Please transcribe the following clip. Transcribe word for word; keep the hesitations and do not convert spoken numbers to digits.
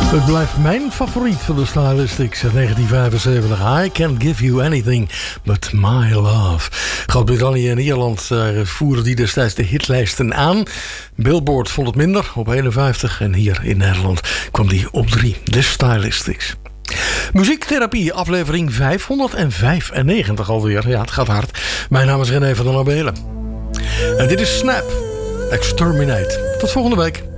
Het blijft mijn favoriet van de Stylistics uit negentien vijfenzeventig. I can't give you anything but my love. Groot-Brittannië en Ierland uh, voeren die destijds de hitlijsten aan. Billboard vond het minder, op eenenvijftig. En hier in Nederland kwam die op drie. De Stylistics. Muziektherapie, aflevering vijfhonderdvijfennegentig alweer. Ja, het gaat hard. Mijn naam is René van der Nabelen. En dit is Snap. Exterminate. Tot volgende week.